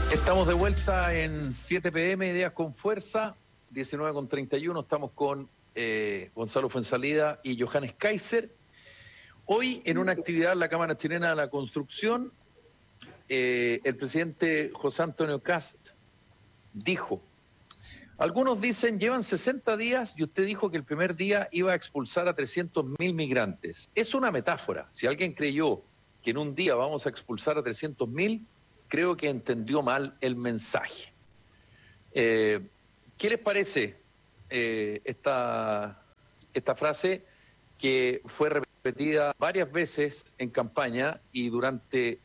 Estamos de vuelta en 7 p.m. Ideas con Fuerza, 19:31. Estamos con Gonzalo Fuenzalida y Johannes Kaiser. Hoy, en una actividad en la Cámara Chilena de la Construcción, el presidente José Antonio Kast dijo: algunos dicen, llevan 60 días y usted dijo que el primer día iba a expulsar a 300.000 migrantes. Es una metáfora. Si alguien creyó que en un día vamos a expulsar a 300.000, creo que entendió mal el mensaje. ¿Qué les parece esta frase que fue repetida varias veces en campaña y durante,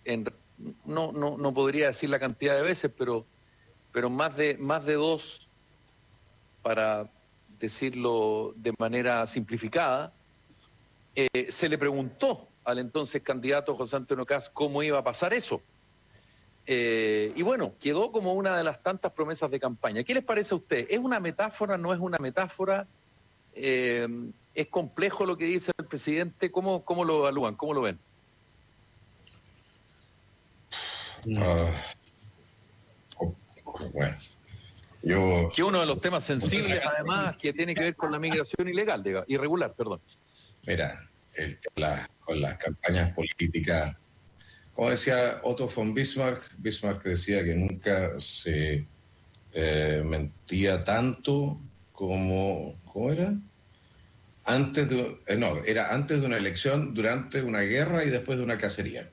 no podría decir la cantidad de veces, pero más de dos, para decirlo de manera simplificada? Se le preguntó al entonces candidato José Antonio Kast cómo iba a pasar eso. Y bueno, quedó como una de las tantas promesas de campaña. ¿Qué les parece a usted? ¿Es una metáfora? ¿No es una metáfora? ¿Es complejo lo que dice el presidente? ¿Cómo lo evalúan? ¿Cómo lo ven? Bueno, yo... Que uno de los temas sensibles, además, que tiene que ver con la migración irregular, perdón. Mira, con las campañas políticas, como decía Otto von Bismarck decía que nunca se mentía tanto como, ¿cómo era? Era antes de una elección, durante una guerra y después de una cacería.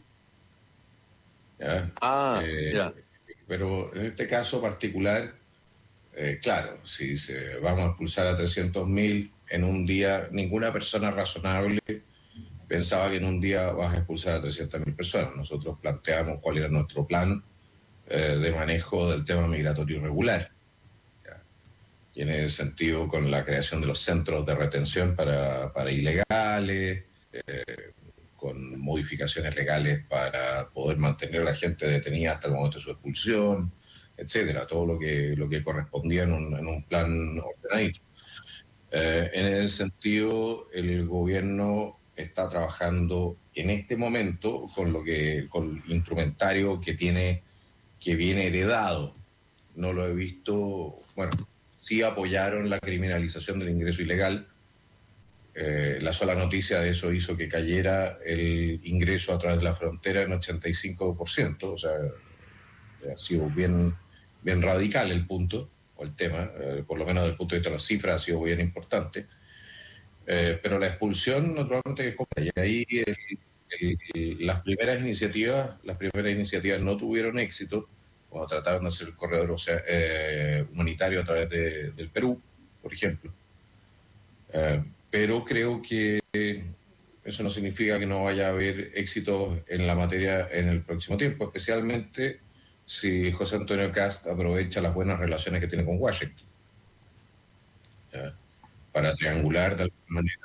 ¿Ya? Ya. Pero en este caso particular, claro, si vamos a expulsar a 300.000 en un día, ninguna persona razonable pensaba que en un día vas a expulsar a 300.000 personas. Nosotros planteamos cuál era nuestro plan de manejo del tema migratorio irregular. ¿Ya? Y en ese sentido, con la creación de los centros de retención para ilegales, con modificaciones legales para poder mantener a la gente detenida hasta el momento de su expulsión, etcétera, todo lo que correspondía en un plan ordenadito. En ese sentido, el gobierno está trabajando en este momento con el instrumentario que viene heredado. No lo he visto, bueno, sí apoyaron la criminalización del ingreso ilegal. La sola noticia de eso hizo que cayera el ingreso a través de la frontera en 85%, o sea, ha sido bien radical el punto, o el tema, por lo menos desde el punto de vista de las cifras ha sido bien importante. Pero la expulsión naturalmente es compleja. Y ahí las primeras iniciativas no tuvieron éxito cuando trataron de hacer el corredor humanitario a través del Perú, por ejemplo. Pero creo que eso no significa que no vaya a haber éxitos en la materia en el próximo tiempo, especialmente si José Antonio Kast aprovecha las buenas relaciones que tiene con Washington, para triangular de alguna manera,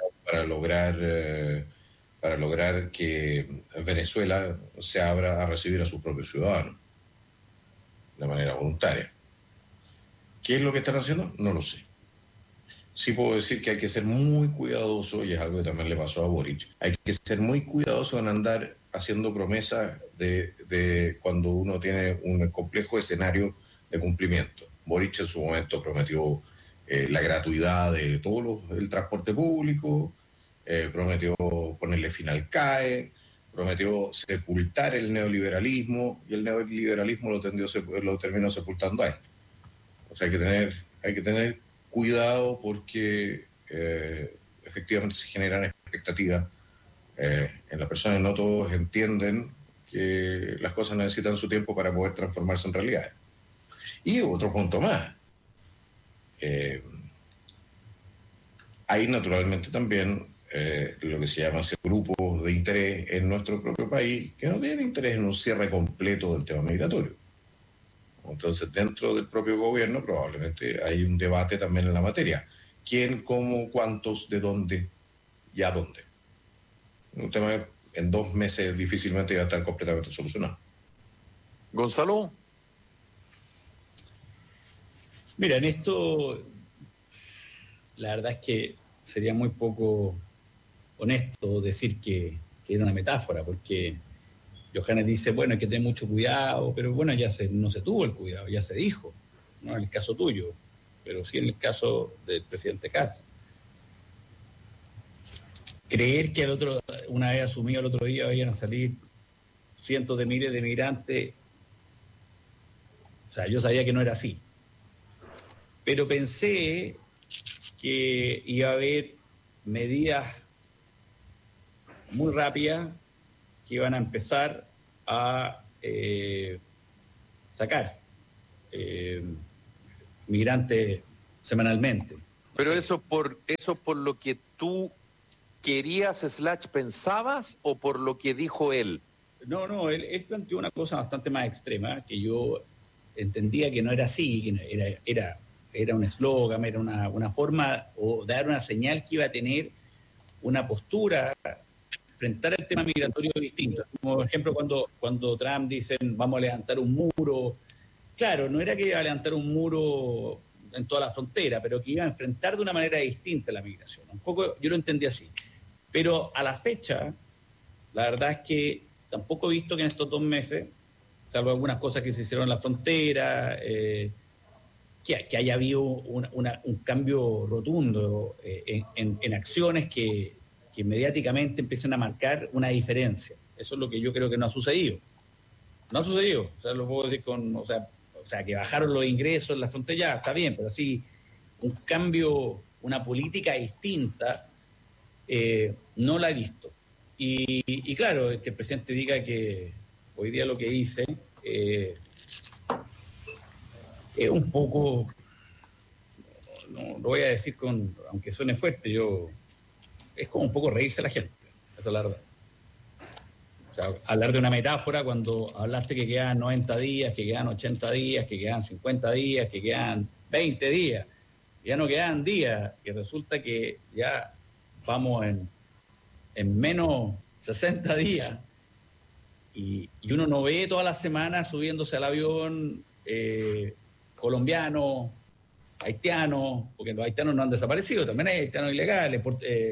para lograr que Venezuela se abra a recibir a sus propios ciudadanos de manera voluntaria. ¿Qué es lo que están haciendo? No lo sé. Sí puedo decir que hay que ser muy cuidadoso, y es algo que también le pasó a Boric. Hay que ser muy cuidadoso en andar haciendo promesas de cuando uno tiene un complejo escenario de cumplimiento. Boric en su momento prometió la gratuidad de todo el transporte público, prometió ponerle fin al CAE, prometió sepultar el neoliberalismo, y el neoliberalismo lo terminó sepultando a él. O sea, hay que tener cuidado porque efectivamente se generan expectativas en las personas. No todos entienden que las cosas necesitan su tiempo para poder transformarse en realidad. Y otro punto más. Hay naturalmente también lo que se llama grupos de interés en nuestro propio país que no tienen interés en un cierre completo del tema migratorio. Entonces, dentro del propio gobierno probablemente hay un debate también en la materia. ¿Quién, cómo, cuántos, de dónde y a dónde? Un tema que en 2 meses difícilmente va a estar completamente solucionado. Gonzalo. Mira, en esto la verdad es que sería muy poco honesto decir que era una metáfora, porque Johannes dice, bueno, hay que tener mucho cuidado, pero bueno, no se tuvo el cuidado, ya se dijo, no en el caso tuyo, pero sí en el caso del presidente Kast. Creer que una vez asumido el otro día, vayan a salir cientos de miles de migrantes, o sea, yo sabía que no era así, pero pensé que iba a haber medidas muy rápidas que iban a empezar a sacar migrantes semanalmente. Pero eso por lo que tú querías / pensabas o por lo que dijo él. No, él planteó una cosa bastante más extrema, que yo entendía que no era así, que era un eslogan, era una forma o dar una señal que iba a tener una postura, enfrentar el tema migratorio distinto. Como por ejemplo cuando Trump dicen vamos a levantar un muro. Claro, no era que iba a levantar un muro en toda la frontera, pero que iba a enfrentar de una manera distinta la migración. Un poco yo lo entendí así. Pero a la fecha, la verdad es que tampoco he visto que en estos 2 meses, salvo algunas cosas que se hicieron en la frontera, que haya habido un cambio rotundo en acciones que mediáticamente empiecen a marcar una diferencia. Eso es lo que yo creo que no ha sucedido. No ha sucedido. O sea, lo puedo decir o sea, que bajaron los ingresos en la frontera, ya está bien, pero sí, un cambio, una política distinta, no la he visto. Y claro, que el presidente diga que hoy día lo que hice es un poco, no lo voy a decir aunque suene fuerte, es como un poco reírse a la gente, eso es la verdad. O sea, hablar de una metáfora cuando hablaste que quedan 90 días, que quedan 80 días, que quedan 50 días, que quedan 20 días, ya no quedan días, y resulta que ya vamos en menos 60 días y uno no ve todas las semanas subiéndose al avión colombianos, haitianos, porque los haitianos no han desaparecido, también hay haitianos ilegales,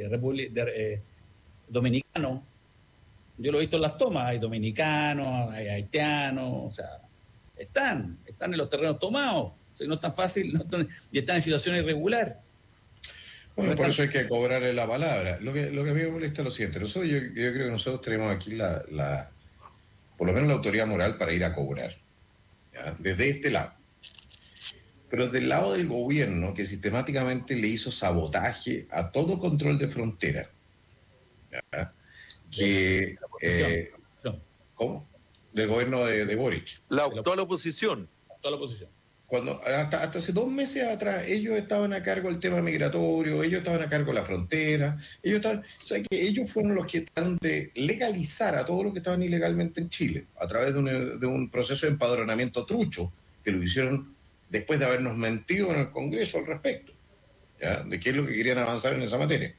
dominicanos. Yo lo he visto en las tomas, hay dominicanos, hay haitianos, o sea, están en los terrenos tomados, o sea, no es tan fácil, y están en situación irregular. Bueno, por eso hay que cobrarle la palabra. Lo que a mí me molesta es lo siguiente. Yo creo que nosotros tenemos aquí por lo menos la autoridad moral para ir a cobrar, ¿ya? Desde este lado. Pero del lado del gobierno, que sistemáticamente le hizo sabotaje a todo control de frontera, ¿ya? Que ¿cómo? Del gobierno de Boric. Toda la oposición. Toda la oposición. Cuando hasta hace 2 meses atrás ellos estaban a cargo del tema migratorio, ellos estaban a cargo de la frontera, o sea, que ellos fueron los que trataron de legalizar a todos los que estaban ilegalmente en Chile a través de un proceso de empadronamiento trucho que lo hicieron después de habernos mentido en el Congreso al respecto, ¿ya? De qué es lo que querían avanzar en esa materia.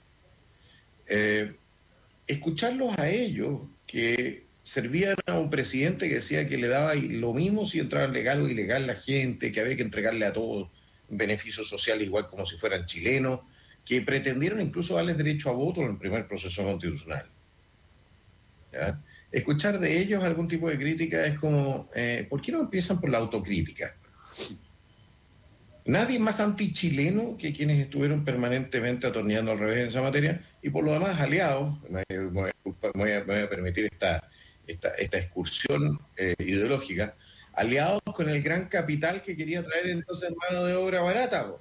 Escucharlos a ellos que servían a un presidente que decía que le daba lo mismo si entraban legal o ilegal la gente, que había que entregarle a todos beneficios sociales igual como si fueran chilenos, que pretendieron incluso darles derecho a voto en el primer proceso constitucional. ¿Ya? Escuchar de ellos algún tipo de crítica es como, ¿por qué no empiezan por la autocrítica? Nadie es más antichileno que quienes estuvieron permanentemente atorneando al revés en esa materia, y por lo demás aliados, me voy a permitir esta excursión ideológica, aliados con el gran capital que quería traer entonces mano de obra barata.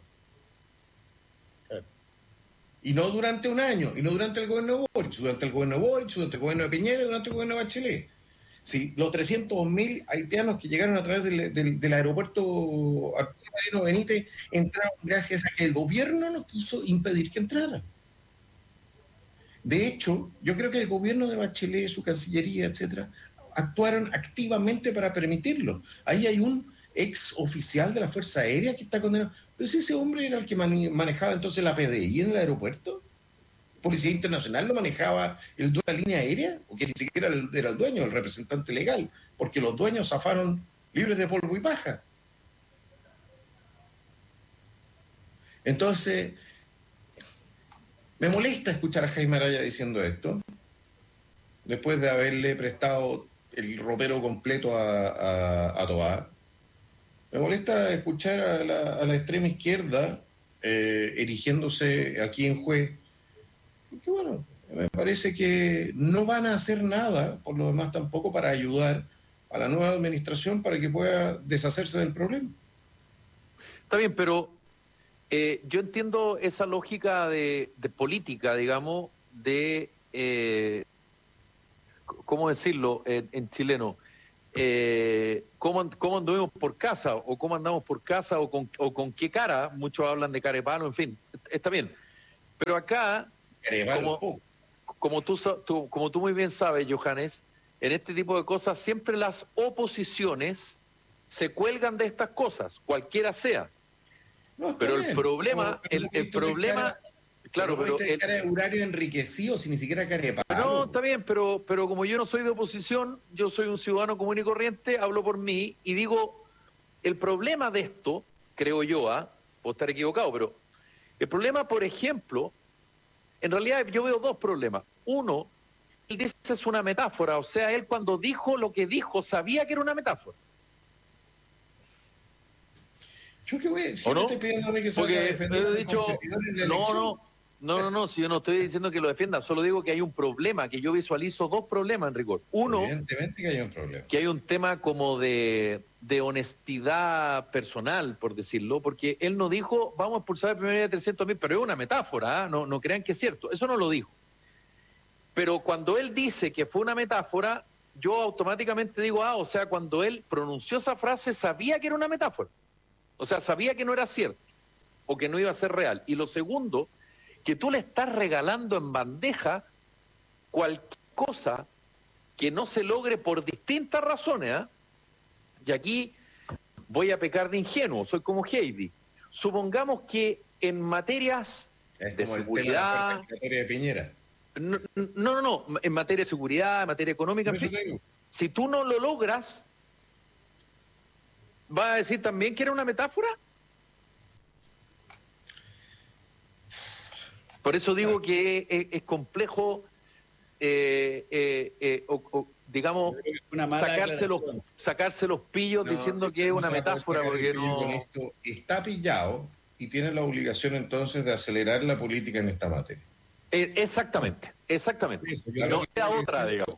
Y no durante un año, y no durante el gobierno de Boric, durante el gobierno de Boric, durante el gobierno de Piñera, durante el gobierno de Bachelet. Sí, los 300.000 haitianos que llegaron a través del aeropuerto Arturo Benítez entraron gracias a que el gobierno no quiso impedir que entraran. De hecho, yo creo que el gobierno de Bachelet, su cancillería, etcétera, actuaron activamente para permitirlo. Ahí hay un ex oficial de la Fuerza Aérea que está condenado. Pero si ese hombre era el que manejaba entonces la PDI en el aeropuerto, Policía Internacional lo manejaba el dueño de la línea aérea, o que ni siquiera era el dueño, el representante legal, porque los dueños zafaron libres de polvo y paja. Entonces, me molesta escuchar a Jaime Araya diciendo esto, después de haberle prestado el ropero completo a Tobar. Me molesta escuchar a la extrema izquierda erigiéndose aquí en juez, porque bueno, me parece que no van a hacer nada, por lo demás tampoco, para ayudar a la nueva administración para que pueda deshacerse del problema. Está bien, pero yo entiendo esa lógica de política, digamos, ¿cómo decirlo en chileno? ¿Cómo anduvimos por casa? ¿O cómo andamos por casa? ¿O con qué cara? Muchos hablan de carepalo, en fin, está bien. Pero acá, como tú muy bien sabes, Johannes, en este tipo de cosas siempre las oposiciones se cuelgan de estas cosas, cualquiera sea. No, pero bien. el problema, el problema, claro, pero pero cara de Urario enriquecido, si ni siquiera cara de palo. no, está bien, pero como yo no soy de oposición, yo soy un ciudadano común y corriente, hablo por mí y digo, el problema de esto, creo yo, puedo estar equivocado, pero el problema, por ejemplo, en realidad yo veo dos problemas. Uno, él dice es una metáfora, o sea, él cuando dijo lo que dijo sabía que era una metáfora. Yo qué güey, ¿O no? estoy pidiendo a mí que salga a defender a los competidores en la elección. No, si yo no estoy diciendo que lo defienda, solo digo que hay un problema, que yo visualizo dos problemas en rigor. Uno, evidentemente que hay un problema. Que hay un tema como de honestidad personal, por decirlo, porque él no dijo, vamos a expulsar el primer día de 300.000, pero es una metáfora, no crean que es cierto, eso no lo dijo. Pero cuando él dice que fue una metáfora, yo automáticamente digo, o sea, cuando él pronunció esa frase sabía que era una metáfora. O sea, sabía que no era cierto o que no iba a ser real. Y lo segundo, que tú le estás regalando en bandeja cualquier cosa que no se logre por distintas razones. Y aquí voy a pecar de ingenuo, soy como Heidi. Supongamos que en materias de seguridad... de Piñera. No, en materia de seguridad, en materia económica, en fin, si tú no lo logras, ¿vas a decir también que era una metáfora? Por eso digo que es complejo, digamos, sacarse los pillos diciendo que es una metáfora. Porque no... Esto está pillado y tiene la obligación entonces de acelerar la política en esta materia. Exactamente. No queda otra, digamos.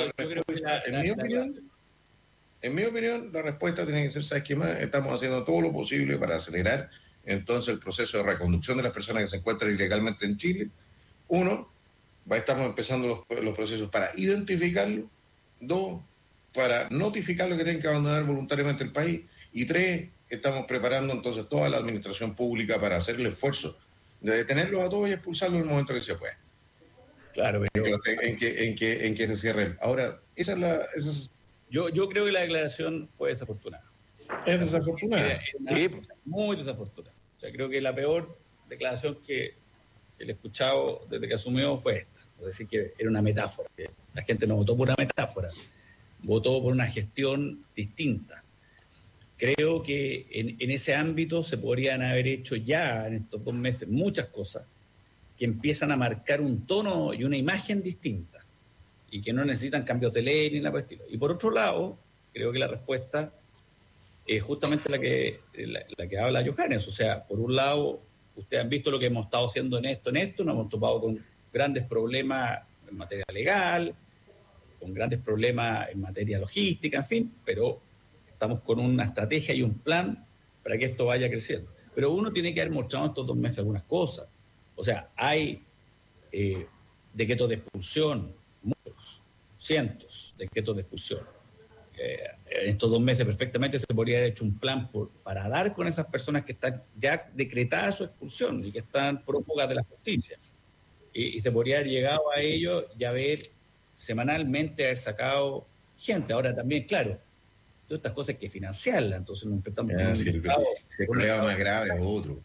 En mi opinión, la respuesta tiene que ser, ¿sabes qué más? Estamos haciendo todo lo posible para acelerar entonces el proceso de reconducción de las personas que se encuentran ilegalmente en Chile. Uno, estamos empezando los procesos para identificarlo. Dos, para notificarlo que tienen que abandonar voluntariamente el país. Y tres, estamos preparando entonces toda la administración pública para hacer el esfuerzo de detenerlos a todos y expulsarlos en el momento que se pueda. Claro, pero... En que se cierre. Ahora, Yo creo que la declaración fue desafortunada. Es desafortunada. Muy desafortunada. O sea, creo que la peor declaración que he escuchado desde que asumió fue esta. Es decir, que era una metáfora. Que la gente no votó por una metáfora, votó por una gestión distinta. Creo que en ese ámbito se podrían haber hecho ya en estos 2 meses muchas cosas que empiezan a marcar un tono y una imagen distinta y que no necesitan cambios de ley ni nada por el estilo. Y por otro lado, creo que la respuesta es justamente la que habla Johannes. O sea, por un lado, ustedes han visto lo que hemos estado haciendo en esto, nos hemos topado con grandes problemas en materia legal, con grandes problemas en materia logística, en fin, pero estamos con una estrategia y un plan para que esto vaya creciendo. Pero uno tiene que haber mostrado en estos 2 meses algunas cosas. O sea, hay decretos de expulsión, muchos, cientos de decretos de expulsión. En estos 2 meses perfectamente se podría haber hecho un plan para dar con esas personas que están ya decretadas su expulsión y que están prófugas de la justicia. Y se podría haber llegado a ellos y haber semanalmente haber sacado gente. Ahora también, claro, todas estas cosas hay que financiarlas, entonces nos empezamos el problema más grave es otro.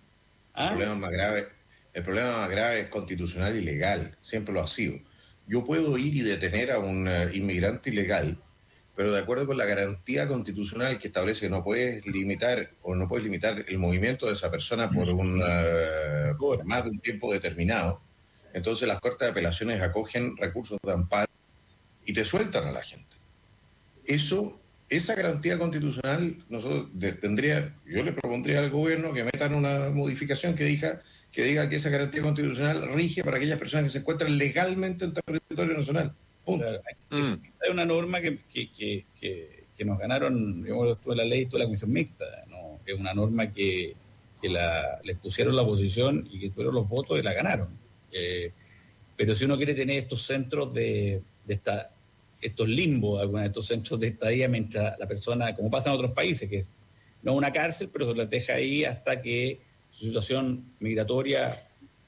El problema más grave es constitucional y legal, siempre lo ha sido. Yo puedo ir y detener a un inmigrante ilegal, pero de acuerdo con la garantía constitucional que establece que no puedes limitar el movimiento de esa persona por más de un tiempo determinado, entonces las Cortes de Apelaciones acogen recursos de amparo y te sueltan a la gente. esa garantía constitucional, yo le propondría al gobierno que metan una modificación que diga que esa garantía constitucional rige para aquellas personas que se encuentran legalmente en territorio nacional. Punto. Claro, esa es una norma que nos ganaron, yo estuve la ley, estuve la comisión mixta, ¿no? Es una norma que les pusieron la oposición y que tuvieron los votos y la ganaron. Pero si uno quiere tener estos centros estos limbos, algunos de estos centros de estadía, mientras la persona, como pasa en otros países, que es no una cárcel, pero se les deja ahí hasta que su situación migratoria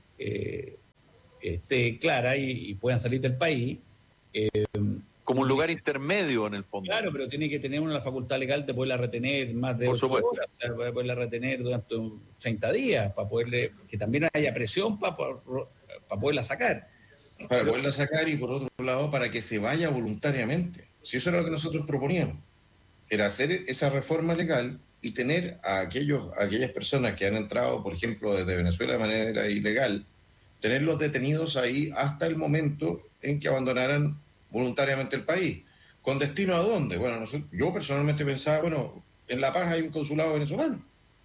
esté clara y puedan salir del país. Como un lugar intermedio en el fondo. Claro, pero tiene que tener uno la facultad legal de poderla retener más de 8 horas, o sea, poderla retener durante 30 días, para poderle, que también haya presión para poderla sacar. Para poderla sacar, y por otro lado, para que se vaya voluntariamente. Si eso era lo que nosotros proponíamos, era hacer esa reforma legal y tener a aquellas personas que han entrado, por ejemplo, desde Venezuela de manera ilegal, tenerlos detenidos ahí hasta el momento en que abandonaran voluntariamente el país. ¿Con destino a dónde? Bueno, yo personalmente pensaba, en La Paz hay un consulado venezolano,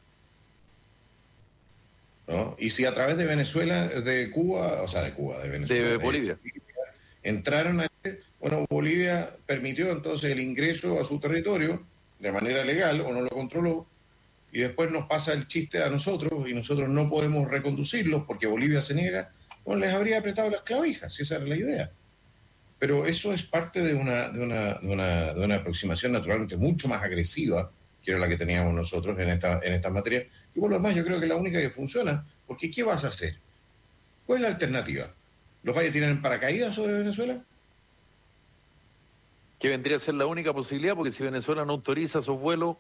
¿no? Y si a través de Venezuela, de Venezuela, de Bolivia, entraron a... Bolivia permitió entonces el ingreso a su territorio de manera legal, o no lo controló, y después nos pasa el chiste a nosotros, y nosotros no podemos reconducirlos porque Bolivia se niega. Les habría apretado las clavijas, si esa era la idea. Pero eso es parte de una aproximación naturalmente mucho más agresiva que era la que teníamos nosotros en esta materia. Y por lo demás, yo creo que es la única que funciona, porque ¿qué vas a hacer? ¿Cuál es la alternativa? ¿Los vaya a tirar en paracaídas sobre Venezuela? Que vendría a ser la única posibilidad, porque si Venezuela no autoriza esos vuelos...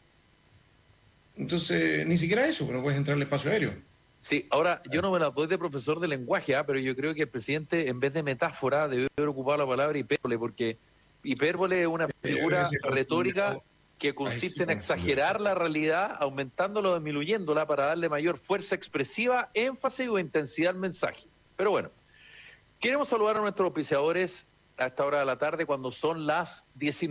Entonces, ni siquiera eso, no puedes entrar al espacio aéreo. Sí, ahora, yo no me la doy de profesor de lenguaje, pero yo creo que el presidente, en vez de metáfora, debe haber ocupado la palabra hipérbole, porque hipérbole es una figura retórica que consiste en exagerar la realidad, aumentándola o disminuyéndola para darle mayor fuerza expresiva, énfasis o intensidad al mensaje. Pero bueno, queremos saludar a nuestros auspiciadores a esta hora de la tarde, cuando son las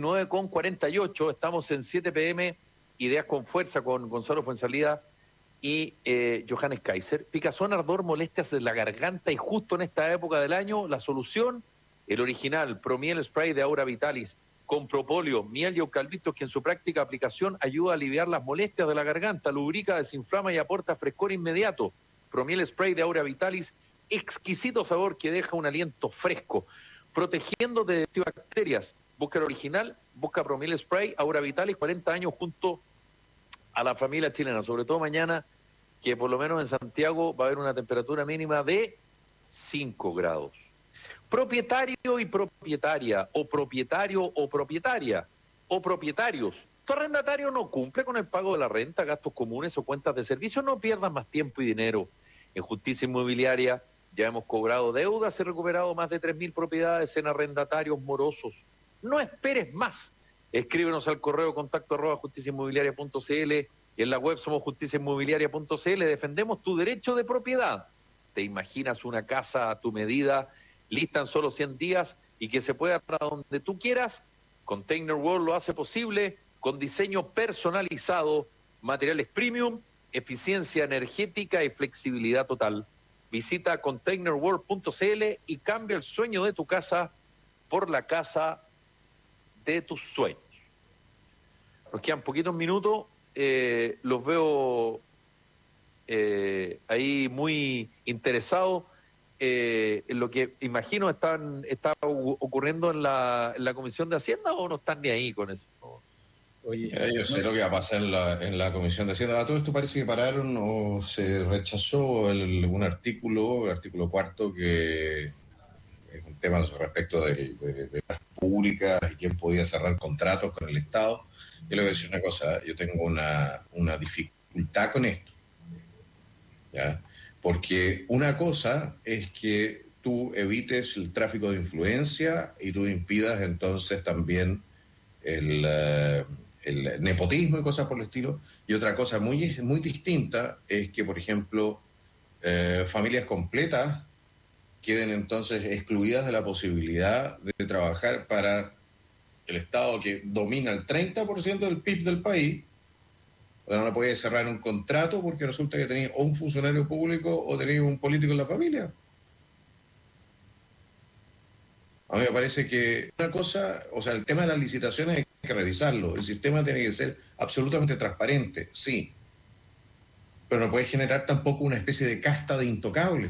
19:48. Estamos en 7 p.m., Ideas con Fuerza, con Gonzalo Fuenzalida y Johannes Kaiser. Picazón, ardor, molestias de la garganta, y justo en esta época del año, la solución, el original Promiel Spray de Aura Vitalis, con propóleo, miel y eucaliptos, que en su práctica aplicación ayuda a aliviar las molestias de la garganta, lubrica, desinflama y aporta frescor inmediato. Promiel Spray de Aura Vitalis, exquisito sabor que deja un aliento fresco, protegiéndote de bacterias. Busca el original, busca Promiel Spray, Aura Vitalis, 40 años junto a la familia chilena, sobre todo mañana, que por lo menos en Santiago va a haber una temperatura mínima de 5 grados. Propietario y propietaria, o propietario o propietaria, o propietarios. Tu arrendatario no cumple con el pago de la renta, gastos comunes o cuentas de servicio, no pierdas más tiempo y dinero. En Justicia Inmobiliaria ya hemos cobrado deudas y recuperado más de 3.000 propiedades en arrendatarios morosos. No esperes más. Escríbenos al correo contacto@justiciainmobiliaria.cl, y en la web somos justiciainmobiliaria.cl. Defendemos tu derecho de propiedad. ¿Te imaginas una casa a tu medida, lista en solo 100 días y que se pueda para donde tú quieras? Container World lo hace posible, con diseño personalizado, materiales premium, eficiencia energética y flexibilidad total. Visita containerworld.cl y cambia el sueño de tu casa por la casa de tus sueños. Nos quedan poquitos minutos, los veo ahí muy interesados en lo que imagino está ocurriendo en la Comisión de Hacienda, ¿o no están ni ahí con eso? Oye, yo sé lo que va a pasar en la Comisión de Hacienda. A todo esto parece que pararon o se rechazó un artículo, el artículo 4, que es un tema respecto de las públicas y quién podía cerrar contratos con el Estado. Yo le voy a decir una cosa, yo tengo una dificultad con esto, ¿ya? Porque una cosa es que tú evites el tráfico de influencia y tú impidas entonces también el nepotismo y cosas por el estilo. Y otra cosa muy, muy distinta es que, por ejemplo, familias completas queden entonces excluidas de la posibilidad de trabajar para el Estado que domina el 30% del PIB del país, no puede cerrar un contrato porque resulta que tenéis o un funcionario público o tenéis un político en la familia. A mí me parece que una cosa, o sea, el tema de las licitaciones hay que revisarlo. El sistema tiene que ser absolutamente transparente, sí. Pero no puede generar tampoco una especie de casta de intocables.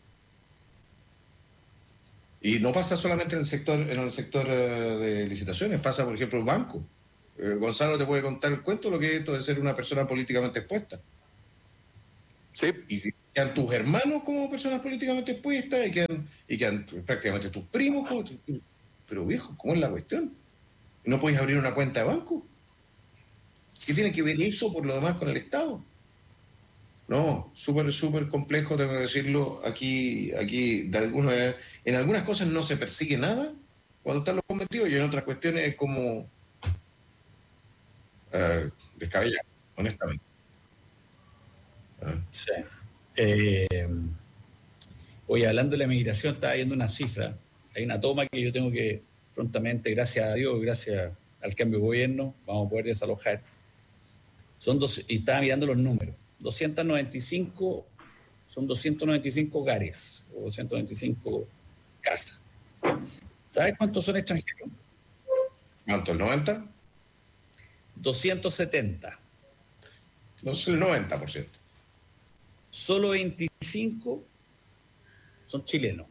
Y no pasa solamente en el sector de licitaciones, pasa, por ejemplo, el banco. Gonzalo te puede contar el cuento de lo que es esto de ser una persona políticamente expuesta. Sí. Y quedan tus hermanos como personas políticamente expuestas y quedan prácticamente tus primos. Pero viejo, ¿cómo es la cuestión? ¿No puedes abrir una cuenta de banco? ¿Qué tiene que ver eso por lo demás con el Estado? No, súper complejo, tengo que decirlo. Aquí en algunas cosas no se persigue nada cuando están los cometidos y en otras cuestiones es como descabellado, honestamente. Sí. Hoy hablando de la migración, estaba viendo una cifra. Hay una toma que yo tengo que prontamente, gracias a Dios, gracias al cambio de gobierno, vamos a poder desalojar. Y estaba mirando los números. 295 hogares o 295 casas. ¿Sabes cuántos son extranjeros? ¿Cuánto? ¿El 90? 270. No es el 90%. Solo 25 son chilenos.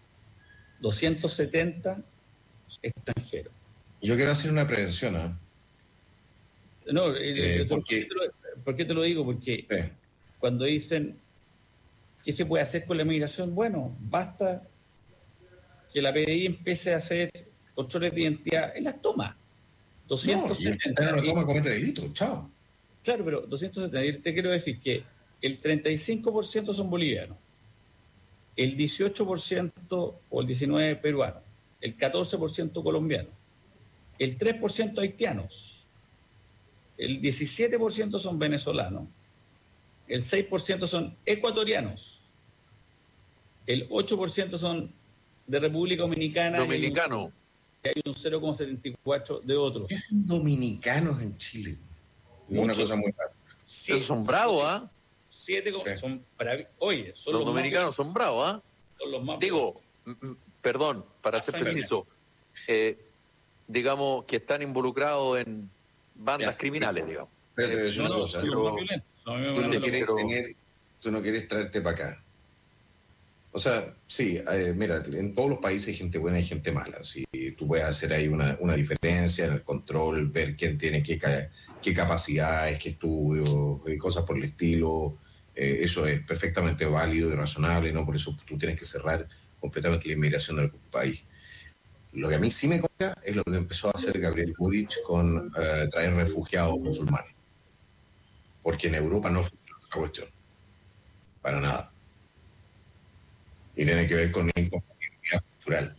270 extranjeros. Yo quiero hacer una prevención, ¿eh? No, porque, ¿por qué te lo digo? Porque cuando dicen ¿qué se puede hacer con la migración? Bueno, basta que la PDI empiece a hacer controles de identidad en las tomas. 270. No, y en la toma comete delito, chao. Claro, pero 270. Y te quiero decir que el 35% son bolivianos, el 18% o el 19% peruanos, el 14% colombianos, el 3% haitianos, el 17% son venezolanos, el 6% son ecuatorianos, el 8% son de República Dominicana. Dominicano. Y hay un 0,74% de otros. ¿Qué hacen dominicanos en Chile? Una cosa muy rara. Esos son bravos, ¿ah? Son bravos. Oye, son los dominicanos son bravos, ¿ah? Son los más. Digo, perdón, para ser preciso, digamos que están involucrados en bandas criminales, digamos. Pero es una cosa. Tú no quieres traerte para acá. O sea, sí, mira, en todos los países hay gente buena y gente mala. Si tú puedes hacer ahí una diferencia en el control, ver quién tiene qué capacidades, qué estudios, cosas por el estilo. Eso es perfectamente válido y razonable, ¿no? Por eso tú tienes que cerrar completamente la inmigración del país. Lo que a mí sí me consta es lo que empezó a hacer Gabriel Boric con traer refugiados musulmanes. Porque en Europa no funciona esa cuestión. Para nada. Y tiene que ver con la incompatibilidad cultural.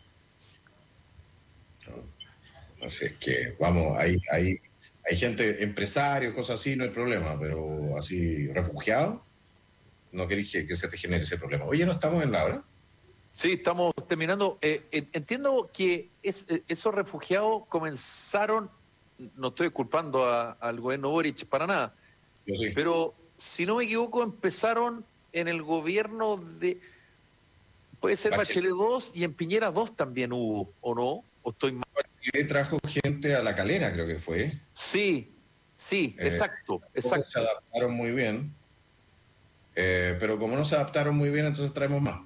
Así es que, vamos, hay gente, empresarios, cosas así, no hay problema, pero así, refugiados, no queréis que se te genere ese problema. Oye, ¿no estamos en la hora? Sí, estamos terminando. Entiendo que esos refugiados comenzaron, no estoy culpando al gobierno Boric para nada, Yo sí. Pero si no me equivoco, empezaron en el gobierno de... Puede ser Bachelet 2 y en Piñera 2 también hubo, ¿o no? ¿O estoy mal? Bachelet trajo gente a La Calera, creo que fue. Sí, exacto. Se adaptaron muy bien, pero como no se adaptaron muy bien, entonces traemos más.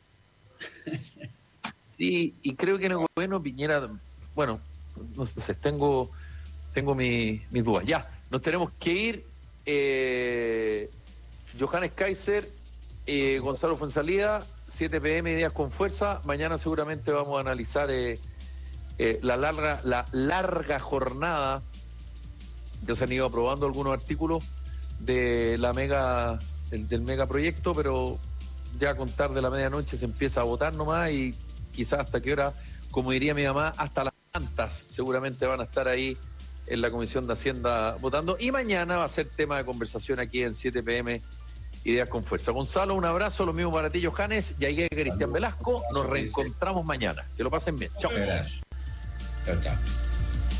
Sí, y creo que en el gobierno Piñera, bueno, no sé, tengo mis dudas. Ya, nos tenemos que ir. Johannes Kaiser, Gonzalo Fuenzalida, 7 p.m. Ideas con Fuerza. Mañana seguramente vamos a analizar la larga jornada. Ya se han ido aprobando algunos artículos de del megaproyecto, pero ya a contar de la medianoche se empieza a votar nomás y quizás hasta qué hora, como diría mi mamá, hasta las tantas seguramente van a estar ahí en la Comisión de Hacienda votando. Y mañana va a ser tema de conversación aquí en 7 p.m. Ideas con Fuerza. Gonzalo, un abrazo, lo mismo para ti, Johannes, y ahí Cristian Velasco. Nos reencontramos mañana. Que lo pasen bien. Chao. Gracias. Chao.